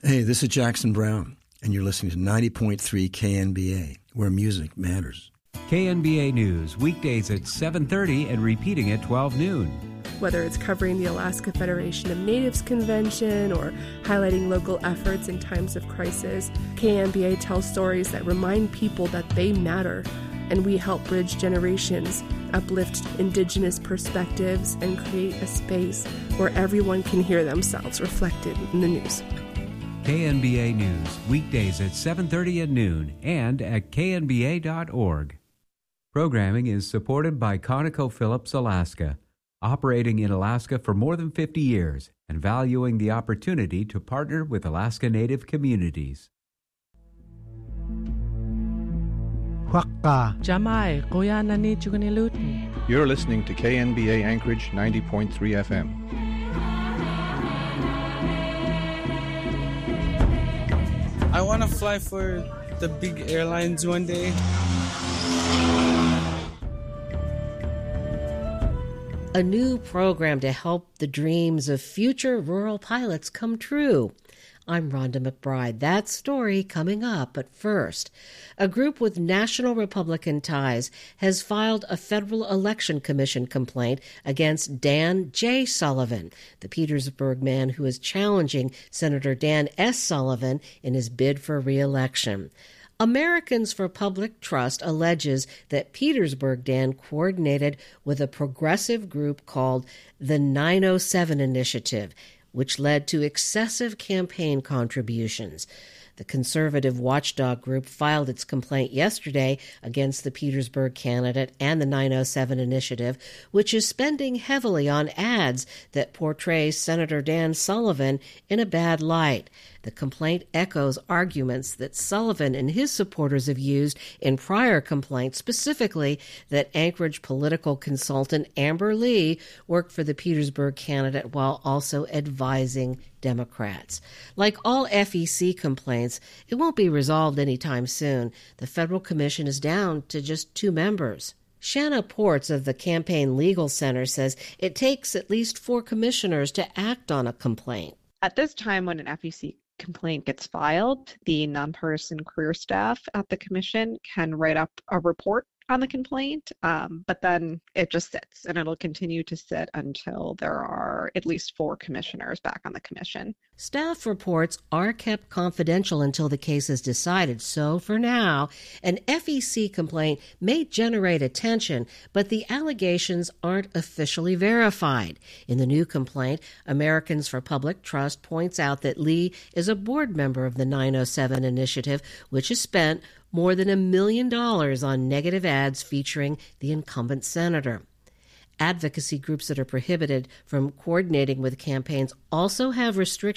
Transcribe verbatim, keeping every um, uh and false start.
Hey, this is Jackson Brown, and you're listening to ninety point three K N B A, where music matters. K N B A News, weekdays at seven thirty and repeating at twelve noon. Whether it's covering the Alaska Federation of Natives Convention or highlighting local efforts in times of crisis, K N B A tells stories that remind people that they matter, and we help bridge generations, uplift Indigenous perspectives, and create a space where everyone can hear themselves reflected in the news. K N B A News, weekdays at seven thirty at noon and at K N B A dot org. Programming is supported by ConocoPhillips Alaska, operating in Alaska for more than fifty years and valuing the opportunity to partner with Alaska Native communities. Jamai, kuya na ni Chugunilut. You're listening to K N B A Anchorage ninety point three F M. I want to fly for the big airlines one day. A new program to help the dreams of future rural pilots come true. I'm Rhonda McBride. That story coming up, but first, a group with national Republican ties has filed a Federal Election Commission complaint against Dan J. Sullivan, the Petersburg man who is challenging Senator Dan S. Sullivan in his bid for re-election. Americans for Public Trust alleges that Petersburg Dan coordinated with a progressive group called the nine oh seven Initiative, which led to excessive campaign contributions. The conservative watchdog group filed its complaint yesterday against the Petersburg candidate and the nine oh seven Initiative, which is spending heavily on ads that portray Senator Dan Sullivan in a bad light. The complaint echoes arguments that Sullivan and his supporters have used in prior complaints, specifically that Anchorage political consultant Amber Lee worked for the Petersburg candidate while also advising Democrats. Like all F E C complaints, it won't be resolved anytime soon. The Federal Commission is down to just two members. Shanna Ports of the Campaign Legal Center says it takes at least four commissioners to act on a complaint. At this time, when an F E C complaint gets filed, the nonpartisan career staff at the commission can write up a report on the complaint, um, but then it just sits, and it'll continue to sit until there are at least four commissioners back on the commission. Staff reports are kept confidential until the case is decided, so for now, an F E C complaint may generate attention, but the allegations aren't officially verified. In the new complaint, Americans for Public Trust points out that Lee is a board member of the nine oh seven Initiative, which has spent more than a million dollars on negative ads featuring the incumbent senator. Advocacy groups that are prohibited from coordinating with campaigns also have restrictions